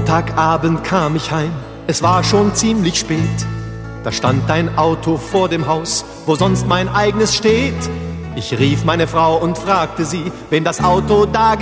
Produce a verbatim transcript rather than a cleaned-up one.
Montagabend kam ich heim, es war schon ziemlich spät. Da stand ein Auto vor dem Haus, wo sonst mein eigenes steht. Ich rief meine Frau und fragte sie, wem das Auto da